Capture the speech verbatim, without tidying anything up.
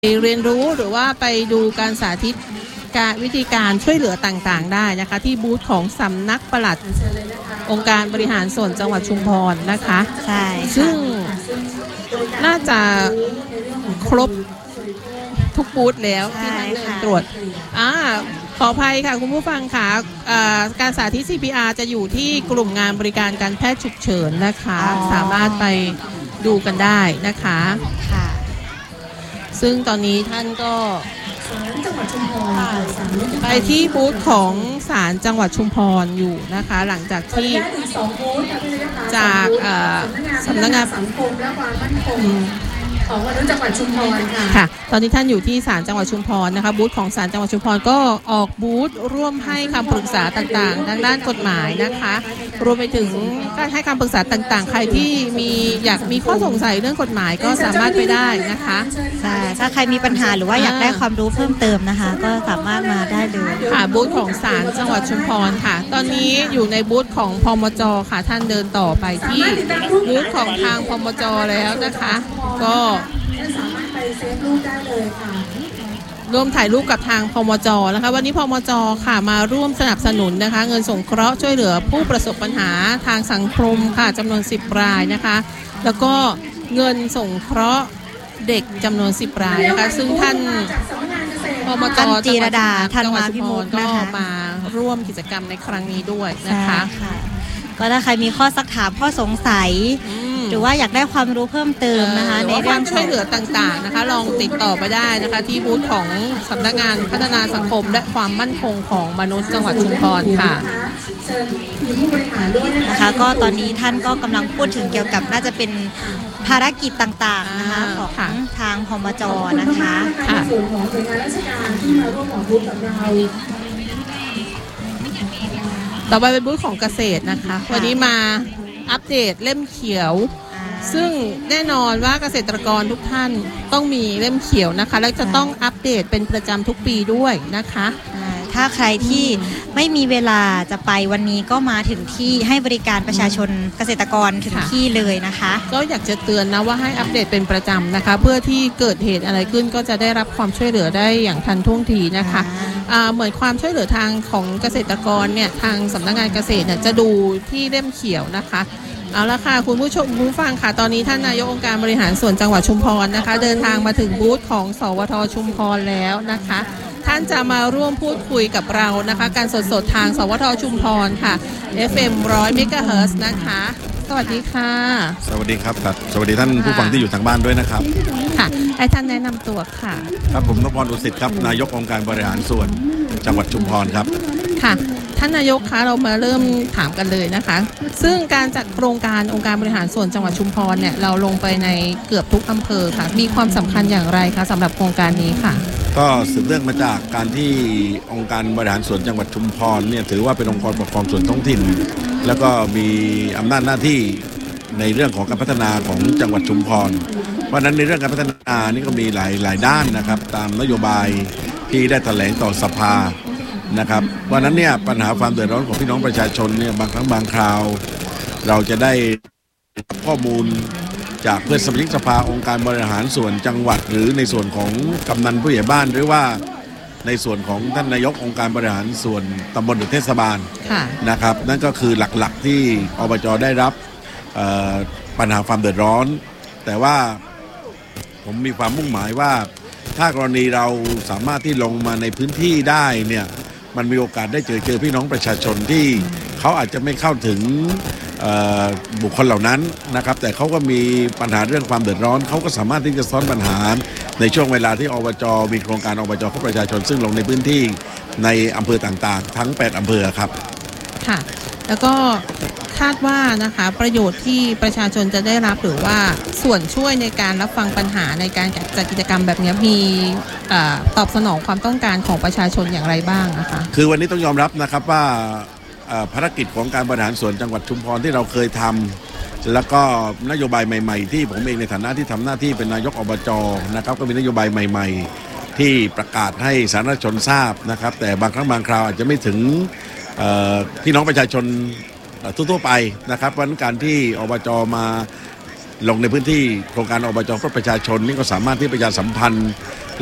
เรียนรู้หรือว่าไปดูการสาธิตการวิธีการช่วยเหลือต่างๆได้นะคะที่บูธของสำนักปลัดองค์การบริหารส่วนจังหวัดชุมพรนะคะใช่ซึ่งน่าจะครบทุกบูธแล้วที่ท่านเดินตรวจอ่าขออภัยค่ะคุณผู้ฟังค่ะการสาธิต ซี พี อาร์ จะอยู่ที่กลุ่มงานบริการการแพทย์ฉุกเฉินนะคะสามารถไปดูกันได้นะคะซึ่งตอนนี้ท่านก็ไปที่บูธของศาลจังหวัดชุมพรอยู่นะคะหลังจากที่จากสำนักงานสังคมและความมั่นคงของมนุษย์จังหวัดชุมพรค่ะค่ะตอนนี้ท่านอยู่ที่ศาลจังหวัดชุมพรนะคะบูธของศาลจังหวัดชุมพรก็ออกบูธร่วมให้คำปรึกษาต่างๆทางด้านกฎหมายนะคะรวมไปถึงการให้คำปรึกษาต่างๆใครที่มีอยากมีข้อสงสัยเรื่องกฎหมายก็สามารถไปได้นะคะใช่ถ้าใครมีปัญหาหรือว่าอยากได้ความรู้เพิ่มเติมนะคะก็สามารถมาได้เลยค่ะบูธของศาลจังหวัดชุมพรค่ะตอนนี้อยู่ในบูธของพมจ.ค่ะท่านเดินต่อไปที่บูธของทางพมจ.แล้วนะคะก็สามารถไปเซฟรูปได้เลยค่ะร่วมถ่ายรูปกับทางพมจ.นะคะวันนี้พมจ.ค่ะมาร่วมสนับสนุนนะคะเงินสงเคราะห์ช่วยเหลือผู้ประสบปัญหาทางสังคมค่ะจำนวนสิบรายนะคะแล้วก็เงินสงเคราะห์เด็กจำนวนสิบรายนะคะซึ่งท่านพมจ. จีรดาจังหวัดชุมพรก็มาร่วมกิจกรรมในครั้งนี้ด้วยนะคะก็ถ้าใครมีข้อสักถามข้อสงสัยหรือว่าอยากได้ความรู้เพิ่มเติมนะคะในเรื่องช่วยเหลือต่างๆนะคะลองติดต่อไปได้นะคะที่บูธของสำนักงานพัฒนาสังคมและความมั่นคงของมนุษย์จังหวัดชุมพรค่ะนะคะก็ตอนนี้ท่านก็กำลังพูดถึงเกี่ยวกับน่าจะเป็นภารกิจต่างๆนะคะของทางพมจ.นะคะส่วนของหน่วยงานราชการที่มาร่วมของบูธกับเราต่อไปเป็นบูธของเกษตรนะคะวันนี้มาอัปเดตเล่มเขียวซึ่งแน่นอนว่าเกษตรกรทุกท่านต้องมีเล่มเขียวนะคะและจะต้องอัปเดตเป็นประจำทุกปีด้วยนะคะถ้าใครที่ไม่มีเวลาจะไปวันนี้ก็มาถึงที่ให้บริการประชาชนเกษตรกรถึงที่เลยนะคะก็อยากจะเตือนนะว่าให้อัปเดตเป็นประจำนะคะเพื่อที่เกิดเหตุอะไรขึ้นก็จะได้รับความช่วยเหลือได้อย่างทันท่วงทีนะคะเหมือนความช่วยเหลือทางของเกษตรกรเนี่ยทางสำนักงานเกษตรเนี่ยจะดูที่เล่มเขียวนะคะเอาละค่ะคุณผู้ชมผู้ฟังค่ะตอนนี้ท่านนายกองค์การบริหารส่วนจังหวัดชุมพรนะคะเดินทางมาถึงบูธของสวท.ชุมพรแล้วนะคะท่านจะมาร่วมพูดคุยกับเรานะคะการสดๆทางสวท.ชุมพรค่ะ เอฟ เอ็ม หนึ่งร้อย เมกะเฮิรตซ์นะคะสวัสดีค่ะสวัสดีครับสวัสดีท่านผู้ฟังที่อยู่ทางบ้านด้วยนะครับค่ะให้ท่านแนะนำตัวค่ะครับผมนพพร อุสิตครับนายกองค์การบริหารส่วนจังหวัดชุมพรครับค่ะท่านนายกคะเรามาเริ่มถามกันเลยนะคะซึ่งการจัดโครงการองค์การบริหารส่วนจังหวัดชุมพรเนี่ยเราลงไปในเกือบทุกอำเภอค่ะมีความสำคัญอย่างไรคะสำหรับโครงการนี้ค่ะก็สืบเนื่องมาจากการที่องค์การบริหารส่วนจังหวัดชุมพรเนี่ยถือว่าเป็นองค์กรปกครองส่วนท้องถิ่นแล้วก็มีอำนาจหน้าที่ในเรื่องของการพัฒนาของจังหวัดชุมพรเพราะนั้นในเรื่องการพัฒนานี่ก็มีหลายหลายด้านนะครับตามนโยบายที่ได้แถลงต่อสภานะครับวันนั้นเนี่ยปัญหาความเดือดร้อนของพี่น้องประชาชนเนี่ยบางครั้งบางคราวเราจะได้ข้อมูลจากเพื่อนสมาชิกสภาองค์การบริหารส่วนจังหวัดหรือในส่วนของกำนันผู้ใหญ่บ้านหรือว่าในส่วนของท่านนายกองค์การบริหารส่วนตำบลหรือเทศบาลนะครับนั่นก็คือหลักๆที่อบจ.ได้รับปัญหาความเดือดร้อนแต่ว่าผมมีความมุ่งหมายว่าถ้ากรณีเราสามารถที่ลงมาในพื้นที่ได้เนี่ยมันมีโอกาสได้เจอเจอพี่น้องประชาชนที่เขาอาจจะไม่เข้าถึงบุคคลเหล่านั้นนะครับแต่เขาก็มีปัญหาเรื่องความเดือดร้อนเขาก็สามารถที่จะซ้อนปัญหาในช่วงเวลาที่อบจ.มีโครงการอบจ.เพื่อประชาชนซึ่งลงในพื้นที่ในอำเภอต่างๆทั้งแปดอำเภอครับค่ะแล้วก็คาดว่านะคะประโยชน์ที่ประชาชนจะได้รับหรือว่าส่วนช่วยในการรับฟังปัญหาในการจัดกิจกรรมแบบนี้มีตอบสนองความต้องการของประชาชนอย่างไรบ้างนะคะคือวันนี้ต้องยอมรับนะครับว่าภารกิจของการบริหารส่วนจังหวัดชุมพรที่เราเคยทำแล้วก็นโยบายใหม่ๆที่ผมเองในฐานะที่ทำหน้าที่เป็นนายกอบจ.นะครับก็มีนโยบายใหม่ๆที่ประกาศให้สาธารณชนทราบนะครับแต่บางครั้งบางคราวอาจจะไม่ถึงพี่น้องประชาชนทั่วๆไปนะครับเพราะการที่อบจ.มาลงในพื้นที่โครงการอบจเพื่อประชาชนนี่ก็สามารถที่ประชาสัมพันธ์